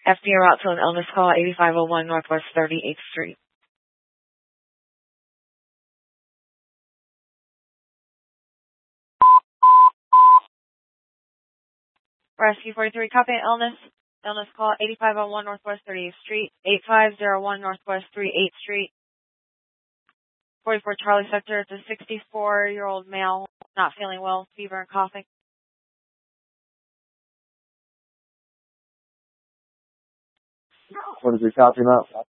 FDA route to an illness call, 8501 Northwest 38th Street. Rescue 43, copy illness. Illness call, 8501 Northwest 38th Street, 8501 Northwest 38th Street. 44 Charlie Sector. It's a 64-year-old male, not feeling well, fever and coughing. What is your copy now?